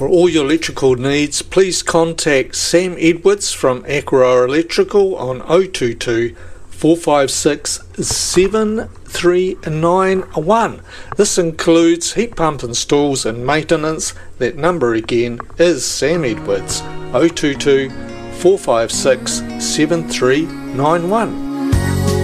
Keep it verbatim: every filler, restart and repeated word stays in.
For all your electrical needs, please contact Sam Edwards from Aquaroa Electrical on oh two two, four five six, seven three nine one. This includes heat pump installs and maintenance. That number again is Sam Edwards, oh two two, four five six, seven three nine one.